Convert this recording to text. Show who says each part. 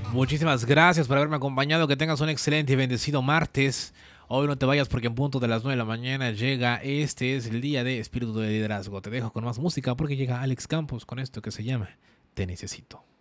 Speaker 1: Muchísimas gracias por haberme acompañado. Que tengas un excelente y bendecido martes. Hoy no te vayas porque en punto de las 9 de la mañana llega. Este es el día de Espíritu de Liderazgo. Te dejo con más música porque llega Alex Campos con esto que se llama Te Necesito.